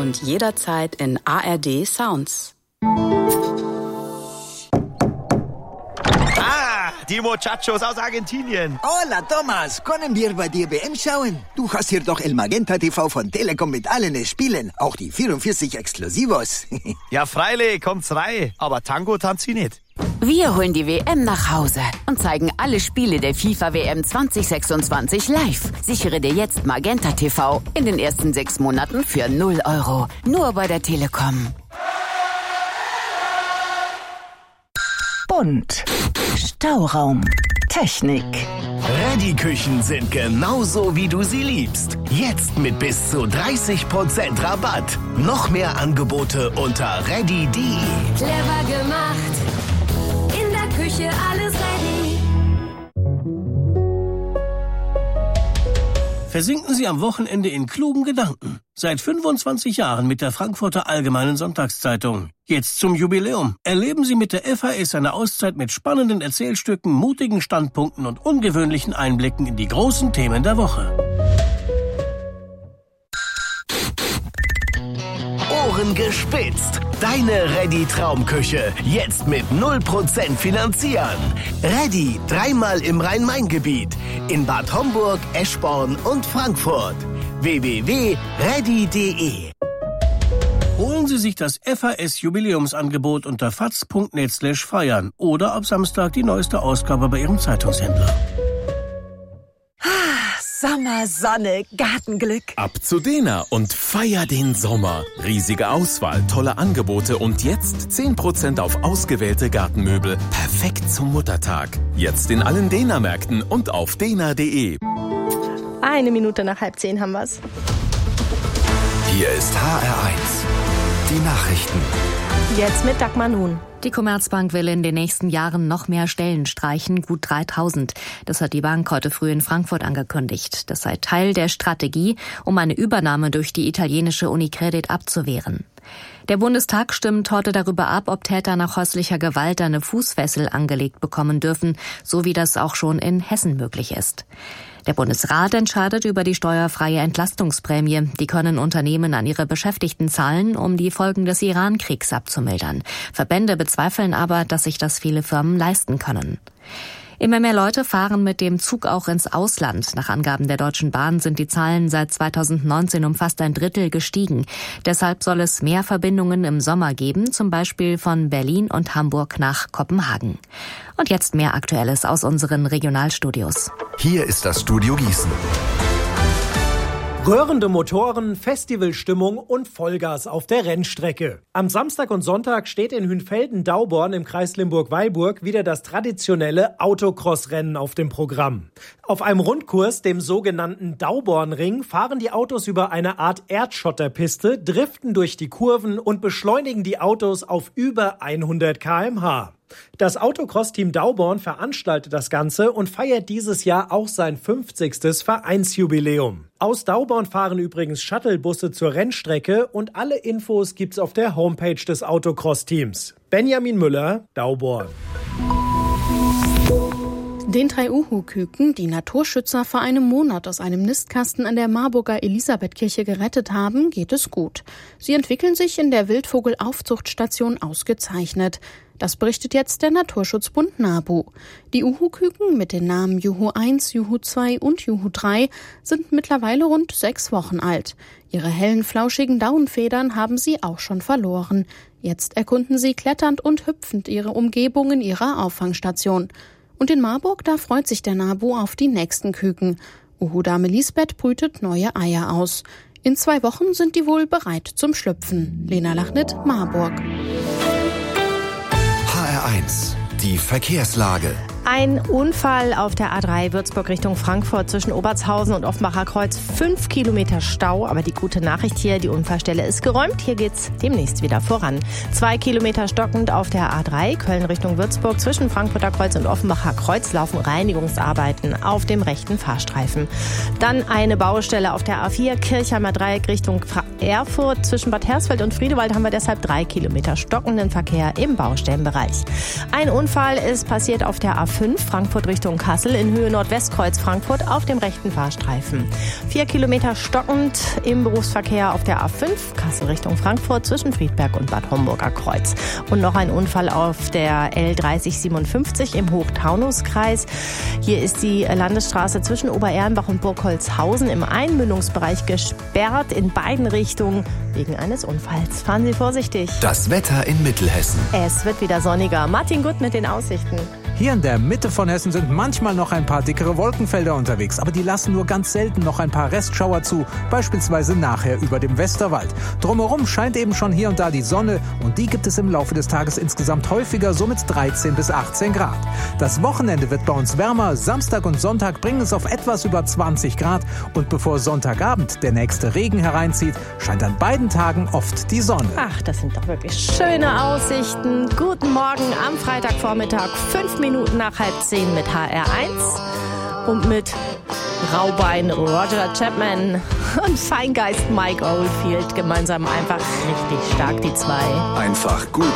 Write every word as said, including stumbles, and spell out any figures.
und jederzeit in A R D Sounds. Die Muchachos aus Argentinien. Hola, Thomas. Können wir bei dir W M schauen? Du hast hier doch El Magenta T V von Telekom mit allen Spielen. Auch die vierundvierzig Exklusivos. Ja, freilich, kommt's rein. Aber Tango tanzt sie nicht. Wir holen die W M nach Hause und zeigen alle Spiele der FIFA W M zwanzig sechsundzwanzig live. Sichere dir jetzt Magenta T V in den ersten sechs Monaten für null Euro. Nur bei der Telekom. Bunt. Stauraum. Technik. Reddy-Küchen sind genauso, wie du sie liebst. Jetzt mit bis zu dreißig Prozent Rabatt. Noch mehr Angebote unter reddy punkt de. Clever gemacht. In der Küche alles ready. Versinken Sie am Wochenende in klugen Gedanken. Seit fünfundzwanzig Jahren mit der Frankfurter Allgemeinen Sonntagszeitung. Jetzt zum Jubiläum. Erleben Sie mit der F A S eine Auszeit mit spannenden Erzählstücken, mutigen Standpunkten und ungewöhnlichen Einblicken in die großen Themen der Woche. Ohren gespitzt. Deine Reddy-Traumküche. Jetzt mit null Prozent finanzieren. Reddy dreimal im Rhein-Main-Gebiet. In Bad Homburg, Eschborn und Frankfurt. w w w punkt reddy punkt de. Holen Sie sich das F A S-Jubiläumsangebot unter faz punkt net slash feiern oder ab Samstag die neueste Ausgabe bei Ihrem Zeitungshändler. Sommer, Sonne, Gartenglück. Ab zu Dena und feier den Sommer. Riesige Auswahl, tolle Angebote und jetzt zehn Prozent auf ausgewählte Gartenmöbel. Perfekt zum Muttertag. Jetzt in allen Dena-Märkten und auf dena punkt de. Eine Minute nach halb zehn haben wir's. Hier ist H R eins. Die Nachrichten. Jetzt mit Dagmar Nun. Die Commerzbank will in den nächsten Jahren noch mehr Stellen streichen, gut dreitausend. Das hat die Bank heute früh in Frankfurt angekündigt. Das sei Teil der Strategie, um eine Übernahme durch die italienische Unicredit abzuwehren. Der Bundestag stimmt heute darüber ab, ob Täter nach häuslicher Gewalt eine Fußfessel angelegt bekommen dürfen, so wie das auch schon in Hessen möglich ist. Der Bundesrat entscheidet über die steuerfreie Entlastungsprämie. Die können Unternehmen an ihre Beschäftigten zahlen, um die Folgen des Iran-Kriegs abzumildern. Verbände bezweifeln aber, dass sich das viele Firmen leisten können. Immer mehr Leute fahren mit dem Zug auch ins Ausland. Nach Angaben der Deutschen Bahn sind die Zahlen seit zweitausendneunzehn um fast ein Drittel gestiegen. Deshalb soll es mehr Verbindungen im Sommer geben, zum Beispiel von Berlin und Hamburg nach Kopenhagen. Und jetzt mehr Aktuelles aus unseren Regionalstudios. Hier ist das Studio Gießen. Röhrende Motoren, Festivalstimmung und Vollgas auf der Rennstrecke. Am Samstag und Sonntag steht in Hünfelden-Dauborn im Kreis Limburg-Weilburg wieder das traditionelle Autocross-Rennen auf dem Programm. Auf einem Rundkurs, dem sogenannten Daubornring, fahren die Autos über eine Art Erdschotterpiste, driften durch die Kurven und beschleunigen die Autos auf über hundert Kilometer pro Stunde. Das Autocross-Team Dauborn veranstaltet das Ganze und feiert dieses Jahr auch sein fünfzigstes Vereinsjubiläum. Aus Dauborn fahren übrigens Shuttlebusse zur Rennstrecke und alle Infos gibt's auf der Homepage des Autocross-Teams. Benjamin Müller, Dauborn. Den drei Uhu-Küken, die Naturschützer vor einem Monat aus einem Nistkasten an der Marburger Elisabethkirche gerettet haben, geht es gut. Sie entwickeln sich in der Wildvogelaufzuchtstation ausgezeichnet. Das berichtet jetzt der Naturschutzbund NABU. Die Uhu-Küken mit den Namen Juhu eins, Juhu zwei und Juhu drei sind mittlerweile rund sechs Wochen alt. Ihre hellen, flauschigen Daunenfedern haben sie auch schon verloren. Jetzt erkunden sie kletternd und hüpfend ihre Umgebung in ihrer Auffangstation. Und in Marburg, da freut sich der NABU auf die nächsten Küken. Uhu-Dame Lisbeth brütet neue Eier aus. In zwei Wochen sind die wohl bereit zum Schlüpfen. Lena Lachnit, Marburg. H R eins. Die Verkehrslage. Ein Unfall auf der A drei Würzburg Richtung Frankfurt zwischen Obertshausen und Offenbacher Kreuz. Fünf Kilometer Stau, aber die gute Nachricht hier, die Unfallstelle ist geräumt. Hier geht's demnächst wieder voran. Zwei Kilometer stockend auf der A drei Köln Richtung Würzburg zwischen Frankfurter Kreuz und Offenbacher Kreuz laufen Reinigungsarbeiten auf dem rechten Fahrstreifen. Dann eine Baustelle auf der A vier Kirchheimer Dreieck Richtung Erfurt. Zwischen Bad Hersfeld und Friedewald haben wir deshalb drei Kilometer stockenden Verkehr im Baustellenbereich. Ein Unfall ist passiert auf der A fünf Frankfurt Richtung Kassel in Höhe Nordwestkreuz Frankfurt auf dem rechten Fahrstreifen. Vier Kilometer stockend im Berufsverkehr auf der A fünf Kassel Richtung Frankfurt zwischen Friedberg und Bad Homburger Kreuz. Und noch ein Unfall auf der L dreißig siebenundfünfzig im Hochtaunuskreis. Hier ist die Landesstraße zwischen Oberehrenbach und Burgholzhausen im Einmündungsbereich gesperrt in beiden Richtungen wegen eines Unfalls. Fahren Sie vorsichtig. Das Wetter in Mittelhessen. Es wird wieder sonniger. Martin Gutt mit den Aussichten. Hier in der Mitte von Hessen sind manchmal noch ein paar dickere Wolkenfelder unterwegs, aber die lassen nur ganz selten noch ein paar Restschauer zu, beispielsweise nachher über dem Westerwald. Drumherum scheint eben schon hier und da die Sonne und die gibt es im Laufe des Tages insgesamt häufiger, so mit dreizehn bis achtzehn Grad. Das Wochenende wird bei uns wärmer, Samstag und Sonntag bringen es auf etwas über zwanzig Grad und bevor Sonntagabend der nächste Regen hereinzieht, scheint an beiden Tagen oft die Sonne. Ach, das sind doch wirklich schöne Aussichten. Guten Morgen am Freitagvormittag, fünf Minuten nach halb zehn mit H R eins und mit Raubein Roger Chapman und Feingeist Mike Oldfield gemeinsam einfach richtig stark die zwei. Einfach gut.